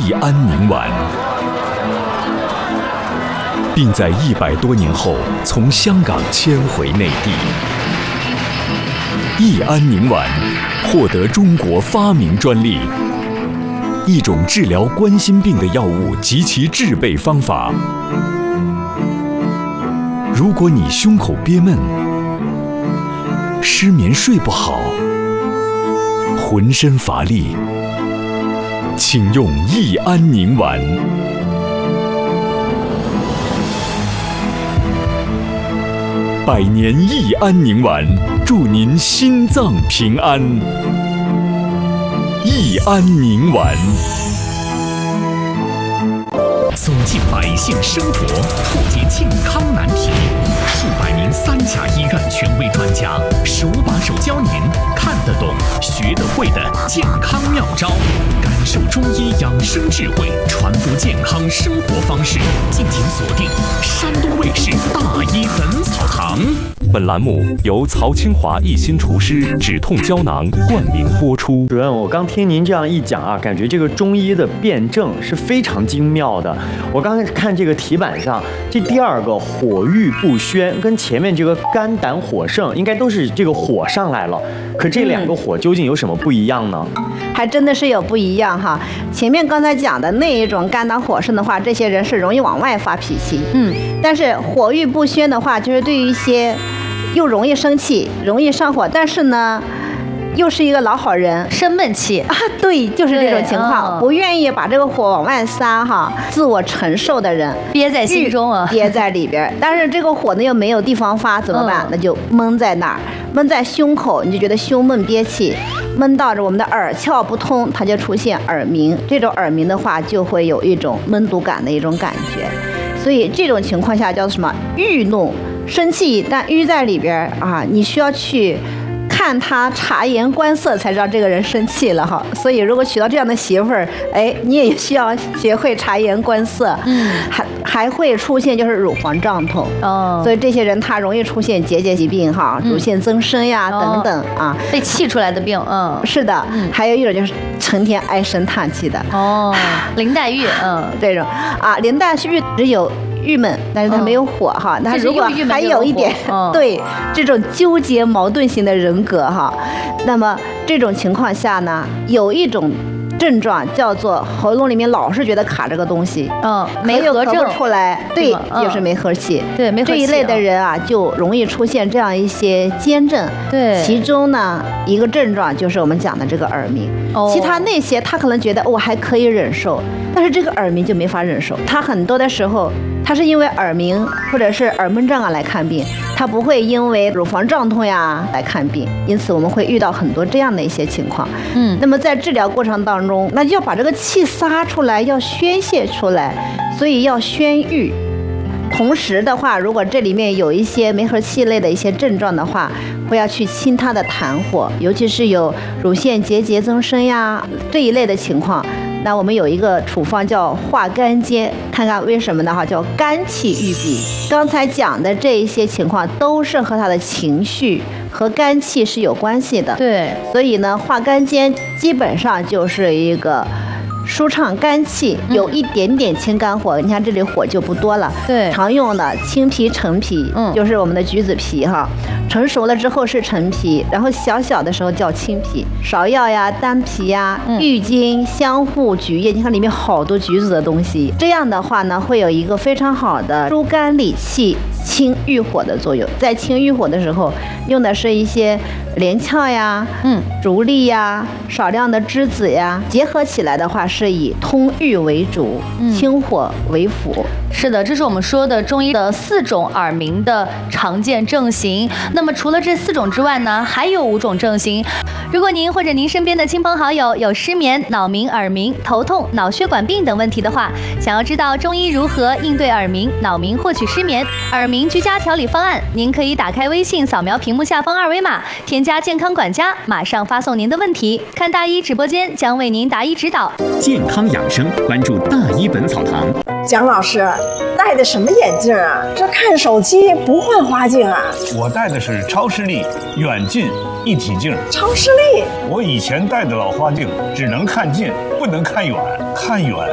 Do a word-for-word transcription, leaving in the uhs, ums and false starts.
益安宁丸，并在一百多年后从香港迁回内地。益安宁丸获得中国发明专利，一种治疗冠心病的药物及其制备方法。如果你胸口憋闷、失眠睡不好、浑身乏力，请用益安宁丸。百年益安宁丸，祝您心脏平安。益安宁丸。走进百姓生活，破解健康难题。数百名三甲医院权威专家，手把手教您看得懂、学得会的健康妙招，感受中医养生智慧，传播健康生活方式。敬请锁定山东卫视《大医本草堂》。本栏目由曹清华一心厨师止痛胶囊冠名播出。 主任，我刚听您这样一讲啊，感觉这个中医的辩证是非常精妙的。我刚才看这个题板上，这第二个火郁不宣，跟前面这个肝胆火盛应该都是这个火上来了，可这两个火究竟有什么不一样呢？ 还真的是有不一样哈。前面刚才讲的那一种肝胆火盛的话，这些人是容易往外发脾气，嗯，但是火郁不宣的话，就是对于一些又容易生气、容易上火，但是呢，又是一个老好人， 生闷气啊，对，就是这种情况， 嗯、 不愿意把这个火往外撒哈，自我承受的人憋在心中啊， 憋在里边。但是这个火呢又没有地方发，怎么办？嗯、那就闷在那儿，闷在胸口，你就觉得胸闷憋气，闷到着我们的耳窍不通，它就出现耳鸣。这种耳鸣的话，就会有一种闷堵感的一种感觉。所以这种情况下叫什么？郁怒。生气，但郁在里边啊，你需要去看他察言观色，才知道这个人生气了哈。所以，如果娶到这样的媳妇儿，哎，你也需要学会察言观色。嗯，还还会出现就是乳房胀痛哦，所以这些人他容易出现结节疾病哈，乳腺增生呀、嗯、等等啊， 被气出来的病。嗯， 是的。嗯，还有一种就是成天唉声叹气的哦，林黛玉。嗯， 这种啊，林黛玉只有郁闷，但是他没有火哈。那、嗯、如果还有一点、嗯、对这种纠结矛盾型的人格哈，那么这种情况下呢，有一种症状叫做喉咙里面老是觉得卡着个东西，嗯，没有咳不出来，对，嗯、就是没和气。 对，没和气。 这一类的人啊，就容易出现这样一些兼症。 对， 其中呢，一个症状就是我们讲的这个耳鸣。哦，其他那些他可能觉得我、哦、还可以忍受，但是这个耳鸣就没法忍受。他很多的时候，他是因为耳鸣或者是耳闷胀啊来看病，他不会因为乳房胀痛呀来看病。因此我们会遇到很多这样的一些情况。嗯，那么在治疗过程当中，那就要把这个气撒出来，要宣泄出来，所以要宣郁。同时的话，如果这里面有一些没和气类的一些症状的话，会要去清它的痰火，尤其是有乳腺结节增生呀这一类的情况。那我们有一个处方叫化肝煎，看看为什么呢？哈，叫肝气郁闭。刚才讲的这一些情况都是和他的情绪和肝气是有关系的。 对， 所以呢，化肝煎基本上就是一个舒畅肝气，有一点点清肝火。嗯、你看这里火就不多了。 对， 常用的青皮、陈皮，嗯，就是我们的橘子皮哈。成熟了之后是陈皮，然后小小的时候叫青皮。芍药呀、丹皮呀、郁金、香附、菊叶，你看里面好多橘子的东西。这样的话呢，会有一个非常好的疏肝理气、清郁火的作用。在清郁火的时候，用的是一些连翘呀、嗯、竹沥呀、少量的栀子呀，结合起来的话是以通郁为主，清火为辅。 是的，这是我们说的中医的四种耳鸣的常见症型。那么除了这四种之外呢，还有五种症型。如果您或者您身边的亲朋好友有失眠、脑鸣、耳鸣、头痛、脑血管病等问题的话，想要知道中医如何应对耳鸣、脑鸣获取失眠、耳鸣居家调理方案，您可以打开微信，扫描屏幕下方二维码，添加健康管家，马上发送您的问题。看大医直播间将为您答疑指导。 健康养生，关注大医本草堂。 蒋老师，戴的什么眼镜啊？这看手机不换花镜啊？ 我戴的是超视力远近一体镜。 超视力？ 我以前戴的老花镜只能看近，不能看远，看远